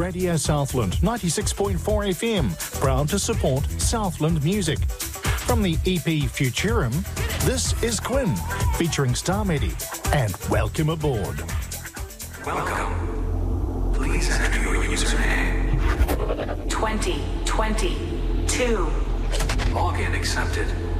Radio Southland 96.4 FM, proud to support Southland music. From the EP Futurum, this is Quinn, featuring Star Medi, and welcome aboard. Welcome. Please enter your username. 2022. Login accepted.